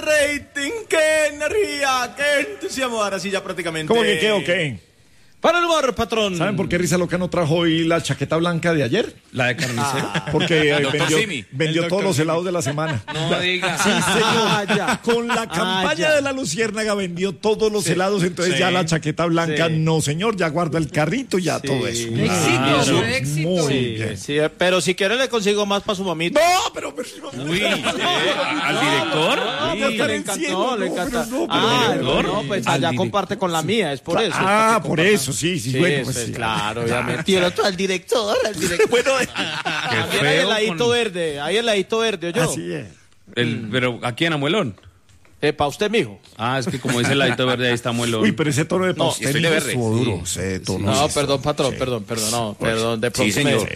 rating, qué energía, qué entusiasmo. Ahora sí ya prácticamente. ¿Cómo que qué o qué? Para el humor, patrón. ¿Saben por qué Risa Loca no trajo hoy la chaqueta blanca de ayer? La de carnicero. Porque Simi. vendió todos los helados de la semana. No diga. Sí, señor. ya. Con la campaña de la Luciérnaga vendió todos los helados, entonces ya la chaqueta blanca, no señor, ya guarda el carrito, ya todo eso. Éxito, éxito. Muy bien. Sí, pero si quiere le consigo más para su mamita. No, pero Uy, ¿al director? Le encantó, le encantó. No, pues Al allá director. comparte con la mía, es por eso. Ah, por eso, sí, bueno, pues sí. Claro, obviamente. Y el otro al director. Bueno, Qué ahí el feo. ladito verde, ahí el ladito verde, ¿oyó? Así es. Pero aquí en Amuelón. Para usted, mijo. Ah, es que como dice el ladito verde, ahí está Amuelón. Uy, pero ese tono de No, pastel estoy de verde. estuvo duro, ese tono. No, sí, perdón, patrón, sí. perdón, no, perdón, de Sí, pronto señor.